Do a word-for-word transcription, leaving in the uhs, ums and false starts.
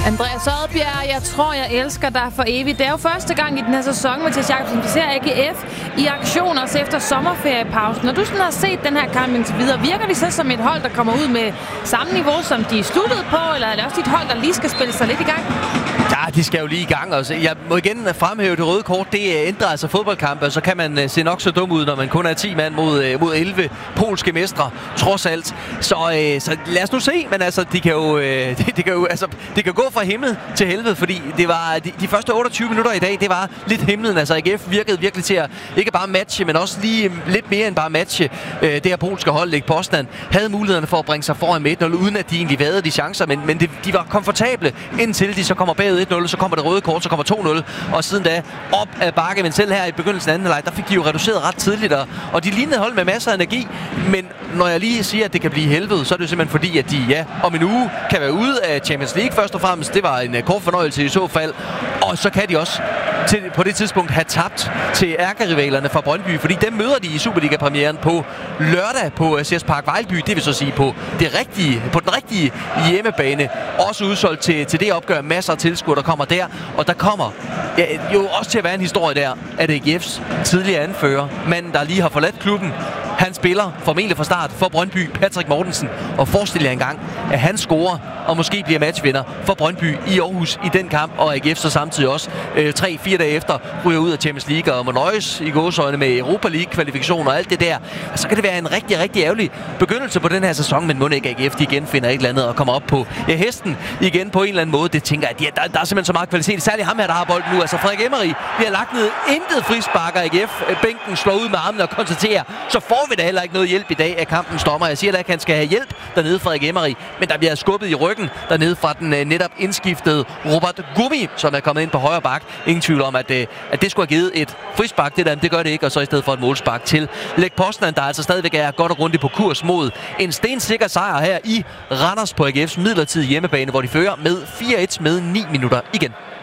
Andreas Odbjerg, jeg tror, jeg elsker dig for evigt. Det er jo første gang i den her sæson, Mathias Jakobsen, vi ser A G F i aktion også efter sommerferiepausen. Når du sådan har set den her kamp indtil videre, virker de så som et hold, der kommer ud med samme niveau, som de sluttede på, eller er det også et hold, der lige skal spille sig lidt i gang? Ja, de skal jo lige i gang. Altså, jeg må igen fremhæve det røde kort. Det ændrer altså fodboldkampe, og så kan man se nok så dum ud, når man kun er ti mand mod, mod elleve polske mestre, trods alt. Så, øh, så lad os nu se, men altså, de kan jo, øh, de, de kan jo altså, de kan gå fra himmel til helvede, fordi det var de, de første otteogtyve minutter i dag, det var lidt himlen. Altså, A G F virkede virkelig til at ikke bare matche, men også lige lidt mere end bare matche øh, det her polske hold, Lech Poznan, havde mulighederne for at bringe sig foran med et nul, uden at de egentlig vade de chancer, men, men det, de var komfortable, indtil de så kommer bagud et nul, så kommer det røde kort, så kommer to nul, og siden da op ad bakke, men selv her i begyndelsen af anden halvleg, der fik de jo reduceret ret tidligt, og, og de lignede hold med masser af energi, men når jeg lige siger, at det kan blive helvede, så er det jo simpelthen fordi, at de ja, om en uge kan være ude af Champions League først og fremmest. Det var en uh, kort fornøjelse i så fald, og så kan de også til, på det tidspunkt have tabt til ærkerivalerne fra Brøndby, fordi dem møder de i Superliga-premieren på lørdag på C S Park Vejlby, det vil så sige på, det rigtige, på den rigtige hjemmebane, også udsolgt til, til det opgør, masser af tilskuere, der kommer der, og der kommer ja, jo også til at være en historie der, at A G F's tidligere anfører, manden der lige har forladt klubben, han spiller formentlig fra start for Brøndby, Patrick Mortensen, og forestil jer engang, at han scorer og måske bliver matchvinder for Brøndby i Aarhus i den kamp, og A G F så samtidig også øh, tre-fire dage efter ryger ud af Champions League og må nøjes i gåseøjne med Europa League-kvalifikationer og alt det der. Så kan det være en rigtig, rigtig ærgerlig begyndelse på den her sæson, men må ikke A G F de igen finder et eller andet og kommer op på ja, hesten igen på en eller anden måde. Det tænker jeg, at der, der er simpelthen så meget kvalitet. Særligt ham her, der har bolden nu. Altså Frederik Emery bliver lagt ned, intet frisparker. A G F-bænken slår ud med armen og konstaterer, så får vi da heller ikke noget hjælp i dag af kampens dommer. Jeg siger da ikke, at han skal have hjælp dernede, Frederik Emery, men der bliver skubbet i ryggen dernede fra den uh, netop indskiftede Robert Gummi, som er kommet ind på højre bak. Ingen tvivl om, at, uh, at det skulle have givet et frispark, det der, det gør det ikke, og så i stedet for et målspark til Lech Poznan, der altså stadigvæk er godt og grundigt på kurs mod en stensikker sejr her i Randers på A G F's midlertidige hjemmebane, hvor de fører med fire et med ni minutter igen.